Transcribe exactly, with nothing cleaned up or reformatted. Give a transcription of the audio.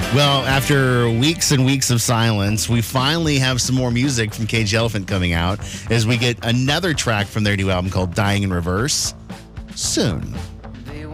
Well, after weeks and weeks of silence, we finally have some more music from Cage Elephant coming out as we get another track from their new album called Dying in Reverse soon.